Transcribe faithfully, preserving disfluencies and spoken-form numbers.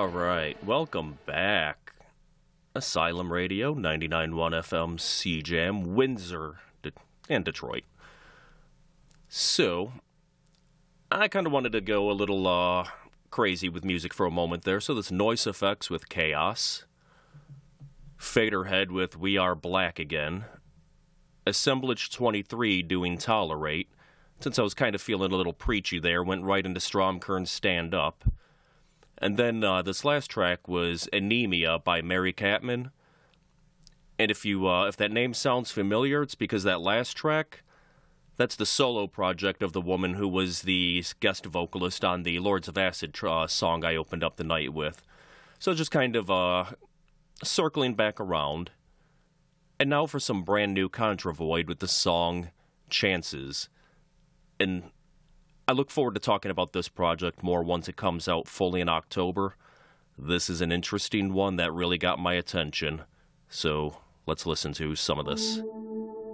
All right, welcome back. Asylum Radio, ninety-nine point one F M C Jam, Windsor, De- and Detroit. So, I kind of wanted to go a little uh, crazy with music for a moment there. So this Noise Effects with Chaos, Faderhead with We Are Black Again, Assemblage twenty-three doing Tolerate. Since I was kind of feeling a little preachy there, went right into Stromkern's Stand Up. And then uh, this last track was Anemia by Mary Catman. And if you uh, if that name sounds familiar, it's because that last track, that's the solo project of the woman who was the guest vocalist on the Lords of Acid uh, song I opened up the night with. So just kind of uh, circling back around. And now for some brand new Contra Void with the song Chances. And I look forward to talking about this project more once it comes out fully in October. This is an interesting one that really got my attention. So let's listen to some of this.